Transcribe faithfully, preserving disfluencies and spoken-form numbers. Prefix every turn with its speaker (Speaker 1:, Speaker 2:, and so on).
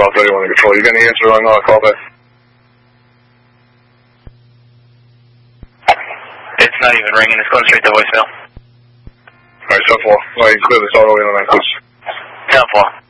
Speaker 1: Route thirty-one to control. You got any answer on uh, call back?
Speaker 2: It's not even ringing. It's going straight to voicemail.
Speaker 1: All right, ten four. All right, clear this all the way on that, please.
Speaker 2: ten four.